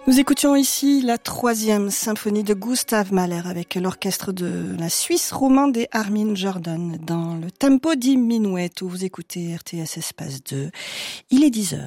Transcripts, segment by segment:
Nous écoutions ici la 3e symphonie de Gustav Mahler avec l'orchestre de la Suisse romande et Armin Jordan dans le tempo di minuet où vous écoutez RTS Espace 2. Il est 10h.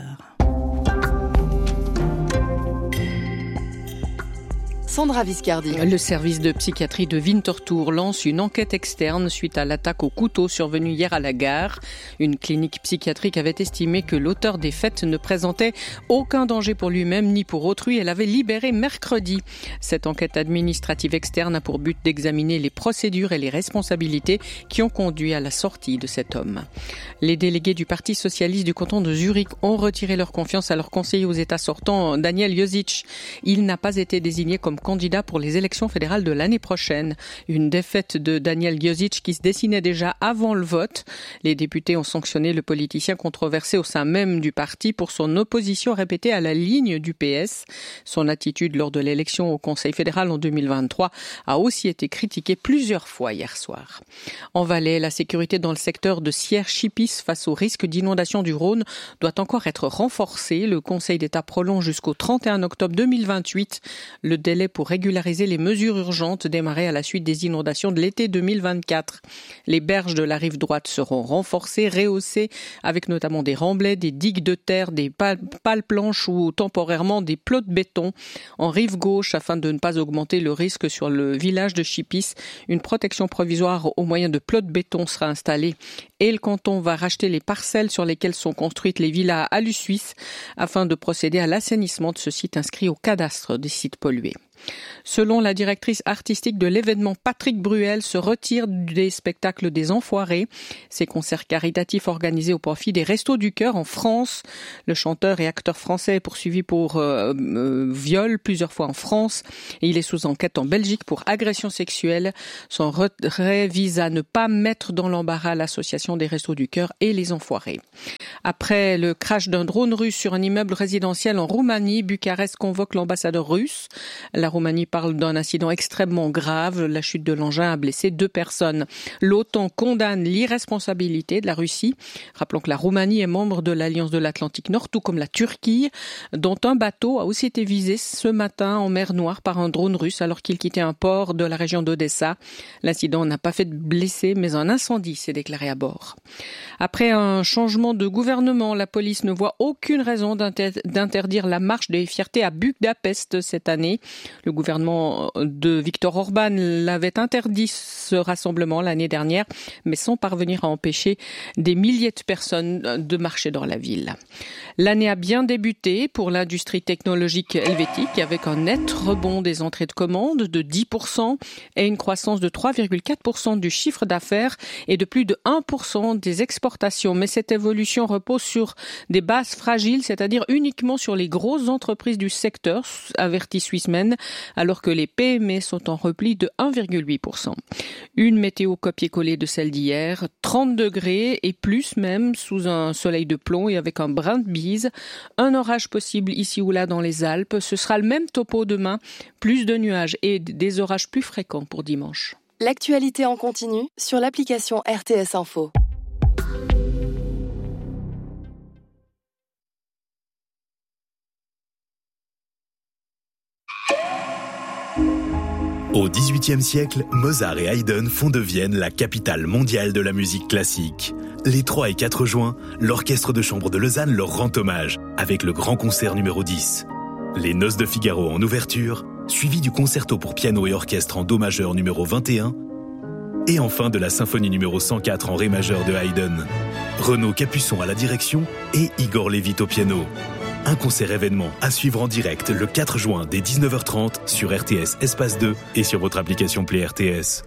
Sandra Viscardi. Le service de psychiatrie de Winterthur lance une enquête externe suite à l'attaque au couteau survenue hier à la gare. Une clinique psychiatrique avait estimé que l'auteur des faits ne présentait aucun danger pour lui-même ni pour autrui. Elle avait libéré mercredi. Cette enquête administrative externe a pour but d'examiner les procédures et les responsabilités qui ont conduit à la sortie de cet homme. Les délégués du Parti socialiste du canton de Zurich ont retiré leur confiance à leur conseiller aux États sortant, Daniel Josic. Il n'a pas été désigné comme candidat pour les élections fédérales de l'année prochaine. Une défaite de Daniel Josic qui se dessinait déjà avant le vote. Les députés ont sanctionné le politicien controversé au sein même du parti pour son opposition répétée à la ligne du PS. Son attitude lors de l'élection au Conseil fédéral en 2023 a aussi été critiquée plusieurs fois hier soir. En Valais, la sécurité dans le secteur de Sierre-Chipis face au risque d'inondation du Rhône doit encore être renforcée. Le Conseil d'État prolonge jusqu'au 31 octobre 2028 le délai pour régulariser les mesures urgentes démarrées à la suite des inondations de l'été 2024. Les berges de la rive droite seront renforcées, rehaussées, avec notamment des remblais, des digues de terre, des pales planches ou temporairement des plots de béton. En rive gauche, afin de ne pas augmenter le risque sur le village de Chipis, une protection provisoire au moyen de plots de béton sera installée. Et le canton va racheter les parcelles sur lesquelles sont construites les villas à Alu-Suisse afin de procéder à l'assainissement de ce site inscrit au cadastre des sites pollués. Selon la directrice artistique de l'événement, Patrick Bruel se retire des spectacles des Enfoirés. Ces concerts caritatifs organisés au profit des Restos du Cœur en France. Le chanteur et acteur français est poursuivi pour viol plusieurs fois en France. Et il est sous enquête en Belgique pour agression sexuelle. Son retrait vise à ne pas mettre dans l'embarras l'association des Restos du Cœur et les Enfoirés. Après le crash d'un drone russe sur un immeuble résidentiel en Roumanie, Bucarest convoque l'ambassadeur russe. La Roumanie parle d'un incident extrêmement grave. La chute de l'engin a blessé 2 personnes. L'OTAN condamne l'irresponsabilité de la Russie. Rappelons que la Roumanie est membre de l'Alliance de l'Atlantique Nord, tout comme la Turquie, dont un bateau a aussi été visé ce matin en mer Noire par un drone russe alors qu'il quittait un port de la région d'Odessa. L'incident n'a pas fait de blessés, mais un incendie s'est déclaré à bord. Après un changement de gouvernement, la police ne voit aucune raison d'interdire la marche des fiertés à Budapest cette année. Le gouvernement de Viktor Orban l'avait interdit ce rassemblement l'année dernière, mais sans parvenir à empêcher des milliers de personnes de marcher dans la ville. L'année a bien débuté pour l'industrie technologique helvétique avec un net rebond des entrées de commandes de 10% et une croissance de 3,4% du chiffre d'affaires et de plus de 1% des exportations. Mais cette évolution repose sur des bases fragiles, c'est-à-dire uniquement sur les grosses entreprises du secteur, avertit Swissmem, alors que les PME sont en repli de 1,8%. Une météo copier-coller de celle d'hier, 30 degrés et plus même sous un soleil de plomb et avec un brin de bise. Un orage possible ici ou là dans les Alpes. Ce sera le même topo demain, plus de nuages et des orages plus fréquents pour dimanche. L'actualité en continu sur l'application RTS Info. Au XVIIIe siècle, Mozart et Haydn font de Vienne la capitale mondiale de la musique classique. Les 3 et 4 juin, l'orchestre de chambre de Lausanne leur rend hommage avec le grand concert numéro 10. Les Noces de Figaro en ouverture, suivi du concerto pour piano et orchestre en do majeur numéro 21, et enfin de la symphonie numéro 104 en ré majeur de Haydn. Renaud Capuçon à la direction et Igor Levit au piano. Un concert événement à suivre en direct le 4 juin dès 19h30 sur RTS Espace 2 et sur votre application Play RTS.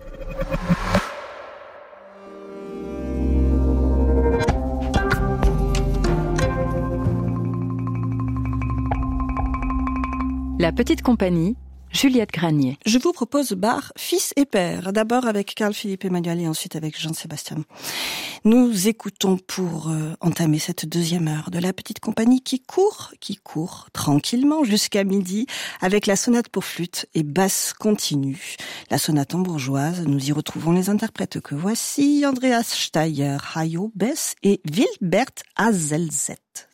La petite compagnie, Juliette Granier. Je vous propose Bach, fils et père. D'abord avec Carl-Philippe Emmanuel et ensuite avec Jean-Sébastien. Nous écoutons pour entamer cette deuxième heure de la petite compagnie qui court tranquillement jusqu'à midi avec la sonate pour flûte et basse continue. La sonate hambourgeoise, nous y retrouvons les interprètes que voici, Andreas Steyer, Hayo Bess et Wilbert Hazelzet.